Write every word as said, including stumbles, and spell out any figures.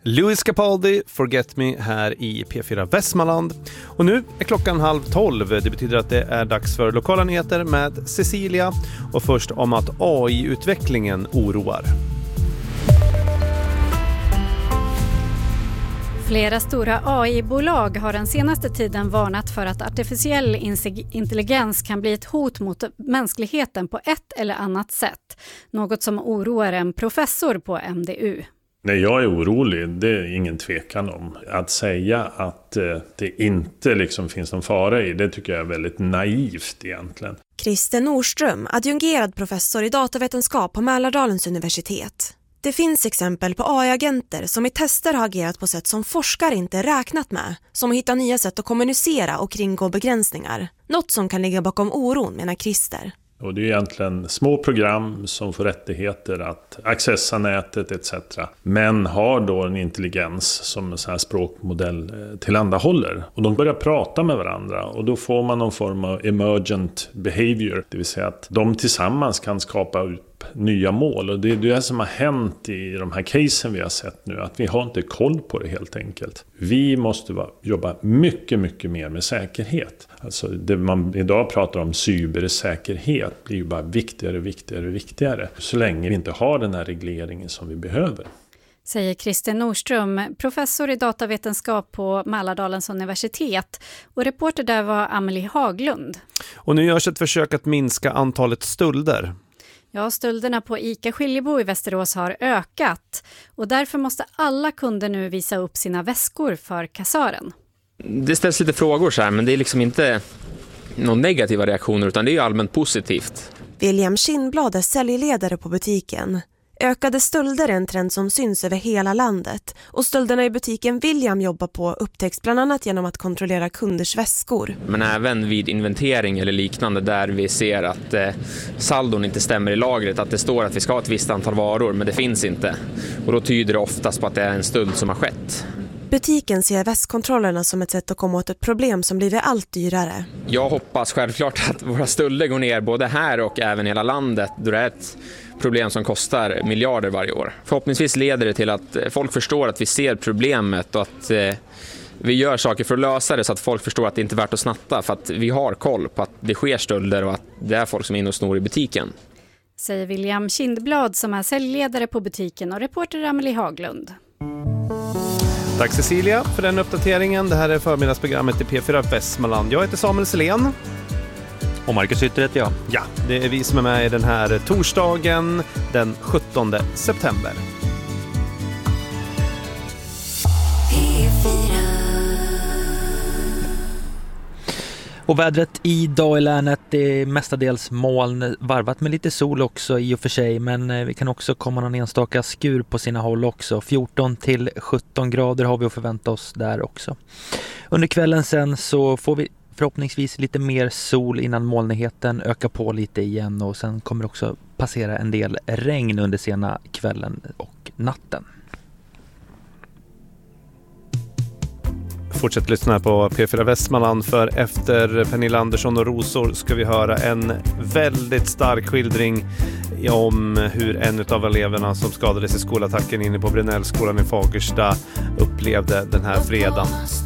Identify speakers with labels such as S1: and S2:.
S1: Louis Capaldi, Forget Me här i P fyra Västmanland. Och nu är klockan halv tolv. Det betyder att det är dags för lokala nyheter med Cecilia. Och först om att A I-utvecklingen oroar.
S2: Flera stora A I-bolag har den senaste tiden varnat för att artificiell intelligens kan bli ett hot mot mänskligheten på ett eller annat sätt. Något som oroar en professor på M D U.
S3: Nej, jag är orolig, det är ingen tvekan om. Att säga att eh, det inte liksom finns någon fara i, det tycker jag är väldigt naivt egentligen.
S4: Christer Nordström, adjungerad professor i datavetenskap på Mälardalens universitet. Det finns exempel på A I-agenter som i tester har agerat på sätt som forskare inte räknat med, som att hitta nya sätt att kommunicera och kringgå begränsningar. Något som kan ligga bakom oron, menar Christer.
S3: Och det är egentligen små program som får rättigheter att accessa nätet et cetera. Men har då en intelligens som en sån här språkmodell tillhandahåller. Och de börjar prata med varandra och då får man någon form av emergent behavior. Det vill säga att de tillsammans kan skapa upp nya mål. Och det är det som har hänt i de här casen vi har sett nu. Att vi har inte koll på det helt enkelt. Vi måste vara, jobba mycket, mycket mer med säkerhet. Alltså det man idag pratar om cybersäkerhet blir ju bara viktigare och viktigare och viktigare. Så länge vi inte har den här regleringen som vi behöver.
S2: Säger Christer Nordström, professor i datavetenskap på Mälardalens universitet. Och reporter där var Amelie Haglund.
S1: Och nu görs ett försök att minska antalet stölder.
S2: Ja, stölderna på ICA Skiljebo i Västerås har ökat. Och därför måste alla kunder nu visa upp sina väskor för kassören.
S5: Det ställs lite frågor så här, men det är liksom inte någon negativa reaktioner utan det är ju allmänt positivt.
S4: William Kindblad är säljledare på butiken. Ökade stölder är en trend som syns över hela landet. Och stölderna i butiken William jobbar på upptäcks bland annat genom att kontrollera kunders väskor.
S5: Men även vid inventering eller liknande där vi ser att eh, saldon inte stämmer i lagret. Att det står att vi ska ha ett visst antal varor men det finns inte. Och då tyder det oftast på att det är en stöld som har skett.
S4: Butiken ser väskkontrollerna som ett sätt att komma åt ett problem som blivit allt dyrare.
S5: Jag hoppas självklart att våra stölder går ner både här och även i hela landet. Då det är ett problem som kostar miljarder varje år. Förhoppningsvis leder det till att folk förstår att vi ser problemet och att eh, vi gör saker för att lösa det så att folk förstår att det inte är värt att snatta. För att vi har koll på att det sker stölder och att det är folk som är inne och snor i butiken.
S2: Säger William Kindblad som är säljledare på butiken och reporter Amelie Haglund.
S1: Tack Cecilia för den uppdateringen. Det här är förmiddagsprogrammet i P fyra Västmanland. Jag heter Samuel Selén.
S6: Och Marcus Ytter heter jag.
S1: Ja, det är vi som är med i den här torsdagen den sjuttonde september.
S6: Och vädret idag i länet är mestadels moln, varvat med lite sol också i och för sig, men vi kan också komma någon enstaka skur på sina håll också. fjorton till sjutton grader har vi att förvänta oss där också. Under kvällen sen så får vi förhoppningsvis lite mer sol innan molnigheten ökar på lite igen och sen kommer också passera en del regn under sena kvällen och natten.
S1: Fortsätt lyssna på P fyra Västmanland för efter Pernilla Andersson och Rosor ska vi höra en väldigt stark skildring om hur en av eleverna som skadades i skolattacken inne på Brynällskolan i Fagersta upplevde den här fredagen.